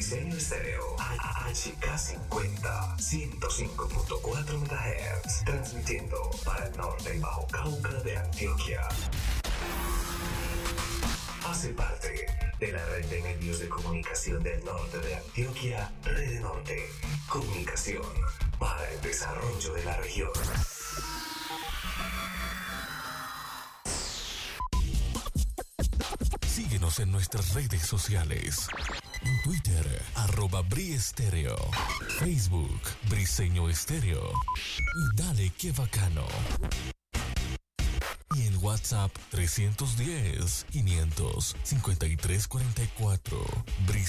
Briseño Estéreo, HK50, 105.4 MHz, transmitiendo para el norte y Bajo Cauca de Antioquia. Hace parte de la red de medios de comunicación del norte de Antioquia, Red Norte, comunicación para el desarrollo de la región. Síguenos en nuestras redes sociales. En Twitter, @BriEstereo. Facebook, Briseño Estéreo. Y dale que bacano. Y en WhatsApp 310-553-44.